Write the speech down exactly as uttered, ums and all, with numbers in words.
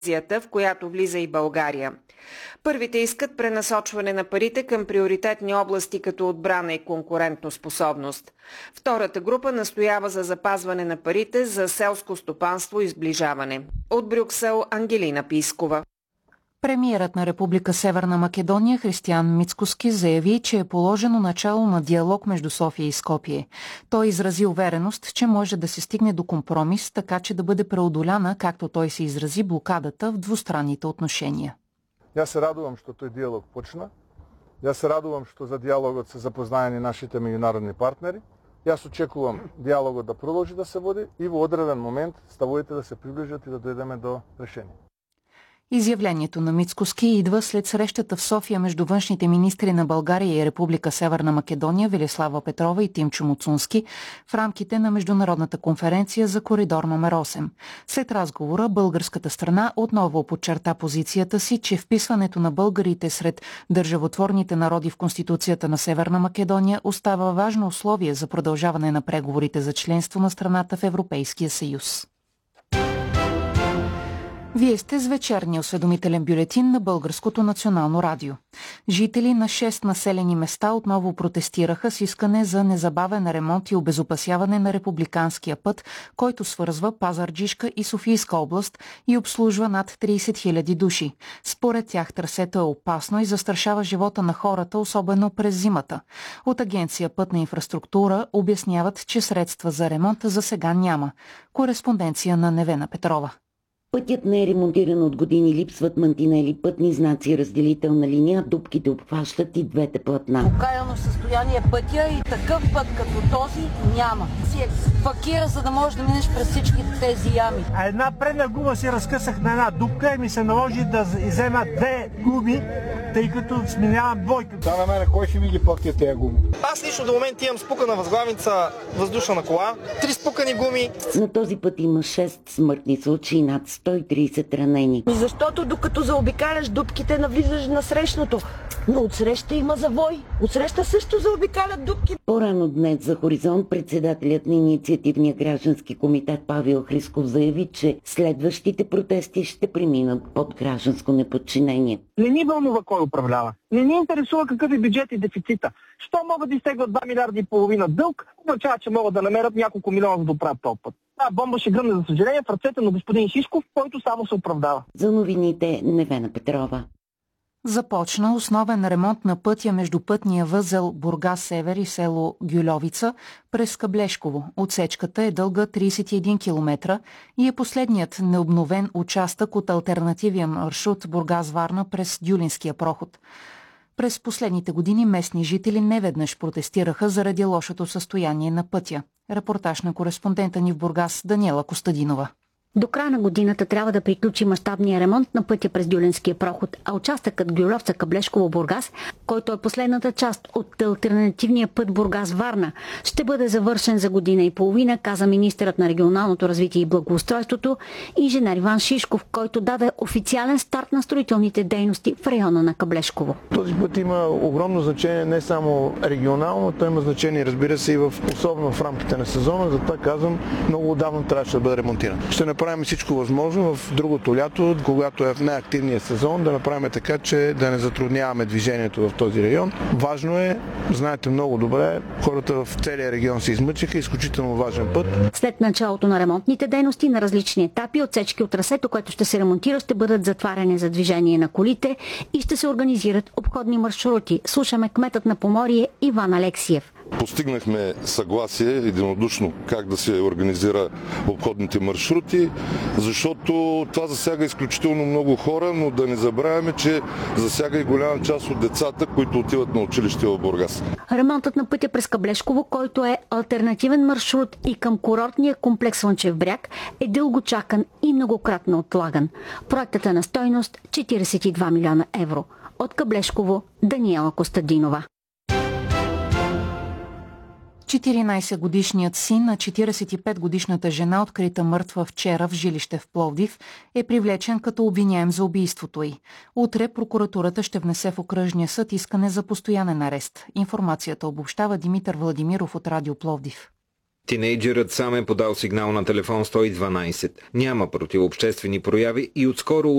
в която влиза и България. Първите искат пренасочване на парите към приоритетни области като отбрана и конкурентоспособност. Втората група настоява за запазване на парите за селско стопанство и сближаване. От Брюксел Ангелина Пискова. Премиерът на Република Северна Македония Християн Мицкоски заяви, че е положено начало на диалог между София и Скопие. Той изрази увереност, че може да се стигне до компромис, така че да бъде преодоляна, както той се изрази, блокадата в двустранните отношения. Ja se radujem što той диалог почна. Ja se radujem što za диалогът са запознаени нашите международни партнери. Аз очекувам диалогът да продължи да се води и в одреден момент ставовете да се приближат и да дойдем до решение. Изявлението на Мицкоски идва след срещата в София между външните министри на България и Република Северна Македония Велислава Петрова и Тимчо Муцунски в рамките на Международната конференция за коридор номер осем. След разговора българската страна отново подчерта позицията си, че вписването на българите сред държавотворните народи в Конституцията на Северна Македония остава важно условие за продължаване на преговорите за членство на страната в Европейския съюз. Вие сте с вечерния осведомителен бюлетин на Българското национално радио. Жители на шест населени места отново протестираха с искане за незабавен ремонт и обезопасяване на републиканския път, който свързва Пазарджишка и Софийска област и обслужва над трийсет хиляди души. Според тях трасето е опасно и застрашава живота на хората, особено през зимата. От агенция Пътна инфраструктура обясняват, че средства за ремонт за сега няма. Кореспонденция на Невена Петрова. Пътят не е ремонтиран от години, липсват мантинели, пътни знаци, разделителна линия, дупките обхващат и двете платна. Окаяно състояние пътя и такъв път като този няма. Си е факира, за да можеш да минеш през всички тези ями. А една предна гума си разкъсах на една дупка и ми се наложи да взема две гуми, тъй като сменявам двойка. Да, на мене кой ще ми ги плати тези гуми? Аз лично до момента имам спукана възглавница въздушна на кола, три спукани гуми. На този път има шест смъртни случаи, над сто и трийсет ранени. Защото докато заобикаляш дупките, навлизаш на срещното. Но отсреща има завой. Отсреща също заобикалят дупки. По-рано днес за Хоризонт председателят на инициативния граждански комитет Павел Хрисков заяви, че следващите протести ще преминат под гражданско неподчинение. Не ни вълнува кой управлява. Не ни интересува какъв е бюджет и дефицита. Що могат да изтеглят два милиарда и половина дълг, означава, че могат да намерят няколко милиона за да оправят този път. А бомба ще гръмне, за съжаление, в ръцете на господин Шишков, който само се оправдава. За новините Невена Петрова. Започна основен ремонт на пътя между пътния възел Бургас-Север и село Гюльовица през Каблешково. Отсечката е дълга трийсет и един километра и е последният необновен участък от алтернативен маршрут Бургас-Варна през Дюлинския проход. През последните години местни жители неведнъж протестираха заради лошото състояние на пътя. Репортаж на кореспондента ни в Бургас Даниела Костадинова. До края на годината трябва да приключи мащабния ремонт на пътя през Дюлинския проход, а участъкът Гюльовца-Каблешково-Бургас, който е последната част от алтернативния път Бургас-Варна, ще бъде завършен за година и половина, каза министърът на регионалното развитие и благоустройството инженер Иван Шишков, който даде официален старт на строителните дейности в района на Каблешково. Този път има огромно значение не само регионално, той има значение, разбира се, и в, особено в рамките на сезона, затова казвам, много отдавна трябваше да бъде ремонтиран. Ще направим всичко възможно в другото лято, когато е в най-активния сезон, да направим така, че да не затрудняваме движението в този район. Важно е, знаете много добре, хората в целия регион се измъчиха, изключително важен път. След началото на ремонтните дейности на различни етапи, отсечки от трасето, което ще се ремонтира, ще бъдат затваряни за движение на колите и ще се организират обходни маршрути. Слушаме кметът на Поморие Иван Алексиев. Постигнахме съгласие единодушно как да се организира обходните маршрути, защото това засяга изключително много хора, но да не забравяме, че засяга и голяма част от децата, които отиват на училище в Бургас. Ремонтът на пътя през Каблешково, който е алтернативен маршрут и към курортния комплекс Слънчев бряг, е дълго чакан и многократно отлаган. Проектът е на стойност четирийсет и два милиона евро. От Каблешково Даниела Костадинова. четиринайсетгодишният син на четирийсет и петгодишната жена, открита мъртва вчера в жилище в Пловдив, е привлечен като обвиняем за убийството й. Утре прокуратурата ще внесе в окръжния съд искане за постоянен арест. Информацията обобщава Димитър Владимиров от Радио Пловдив. Тинейджерът сам е подал сигнал на телефон сто и дванайсет. Няма противообществени прояви и отскоро